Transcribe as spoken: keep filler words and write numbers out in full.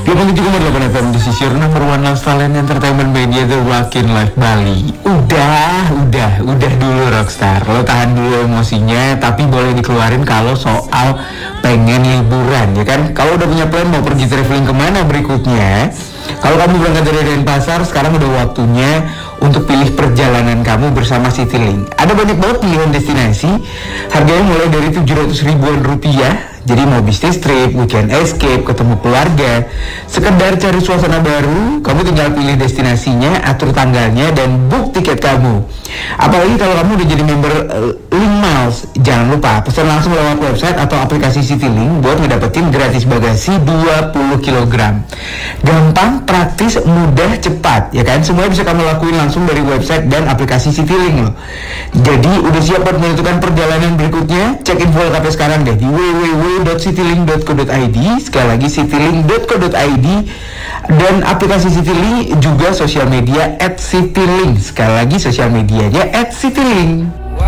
Delapan tujuh koma delapan F M, this is your number one lifestyle and entertainment media, The Rockin' Life Bali. Udah, udah, udah dulu Rockstar. Lo tahan dulu emosinya, tapi boleh dikeluarin kalau soal pengen liburan, ya kan? Kalau udah punya plan mau pergi traveling kemana berikutnya, kalau kamu berangkat dari Denpasar, sekarang udah waktunya untuk pilih perjalanan kamu bersama Citylink. Ada banyak banget pilihan destinasi, harganya mulai dari tujuh ratus ribuan rupiah. Jadi mau bisnis trip, weekend escape, ketemu keluarga, sekedar cari suasana baru, kamu tinggal pilih destinasinya, atur tanggalnya, dan book tiket kamu. Apalagi kalau kamu udah jadi member uh, Link Miles, jangan lupa pesan langsung lewat website atau aplikasi Citylink buat ngedapetin gratis bagasi dua puluh kilogram. Gampang, praktis, mudah, cepat, ya kan? Semuanya bisa kamu lakuin langsung dari website dan aplikasi Citylink loh. Jadi udah siap buat menentukan perjalanan berikutnya? Cek info lengkapnya sekarang deh di w w w dot citylink dot co dot i d. Sekali lagi citylink dot co dot i d, dan aplikasi Citylink juga sosial media at Citylink. Sekali lagi sosial medianya at Citylink.